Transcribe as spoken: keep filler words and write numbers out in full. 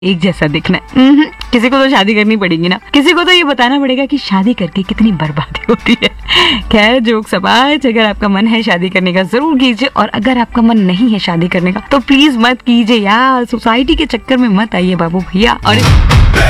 एक जैसा दिखना है। किसी को तो शादी करनी पड़ेगी ना, किसी को तो ये बताना पड़ेगा कि शादी करके कितनी बर्बादी होती है। खैर जोक सबाज, अगर आपका मन है शादी करने का जरूर कीजिए, और अगर आपका मन नहीं है शादी करने का तो प्लीज मत कीजिए यार, सोसाइटी के चक्कर में मत आइए बाबू भैया। और